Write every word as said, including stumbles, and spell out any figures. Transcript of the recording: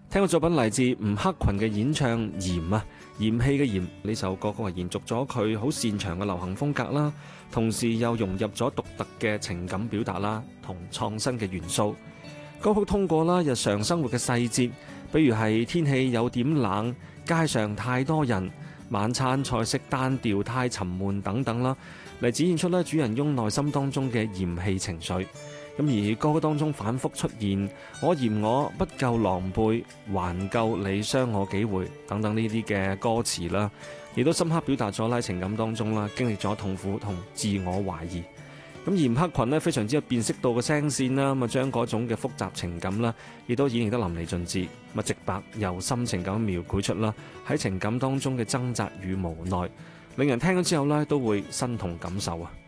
聽個作品嚟自吳克群嘅演唱《鹽》啊，鹽氣嘅鹽，呢首歌曲係延續咗佢好擅長嘅流行風格啦，同時又融入咗獨特嘅情感表達啦，同創新嘅元素。歌曲通過啦日常生活嘅細節，比如係天氣有點冷、街上太多人、晚餐菜式單調太沉悶等等啦，嚟展現出咧主人翁內心當中嘅鹽氣情緒。咁而歌曲當中反覆出現我嫌我不夠狼狽，還夠你傷我幾回等等呢啲嘅歌詞啦，亦都深刻表達咗喺情感當中啦，經歷咗痛苦同自我懷疑。咁而吳克群呢，非常之有辨識度嘅聲線啦，咁啊將嗰種嘅複雜情感啦，亦都演繹得淋漓盡致，咁啊直白又深情咁描繪出啦喺情感當中嘅掙扎與無奈，令人聽咗之後呢都會身同感受啊！